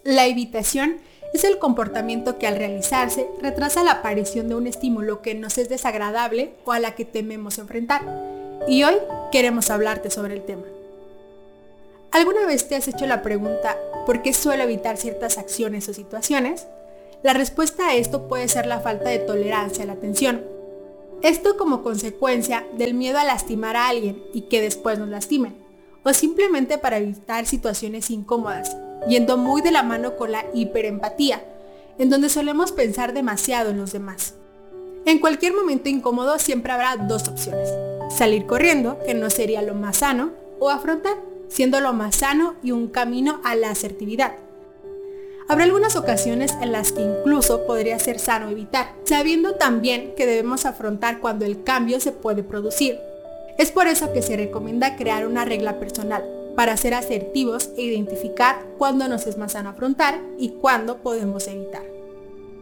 La evitación es el comportamiento que al realizarse retrasa la aparición de un estímulo que nos es desagradable o a la que tememos enfrentar. Y hoy queremos hablarte sobre el tema. ¿Alguna vez te has hecho la pregunta ¿por qué suelo evitar ciertas acciones o situaciones? La respuesta a esto puede ser la falta de tolerancia a la tensión. Esto como consecuencia del miedo a lastimar a alguien y que después nos lastimen, o simplemente para evitar situaciones incómodas, yendo muy de la mano con la hiperempatía, en donde solemos pensar demasiado en los demás. En cualquier momento incómodo siempre habrá dos opciones: salir corriendo, que no sería lo más sano, o afrontar, siendo lo más sano y un camino a la asertividad. Habrá algunas ocasiones en las que incluso podría ser sano evitar, sabiendo también que debemos afrontar cuando el cambio se puede producir. Es por eso que se recomienda crear una regla personal, para ser asertivos e identificar cuándo nos es más sano afrontar y cuándo podemos evitar.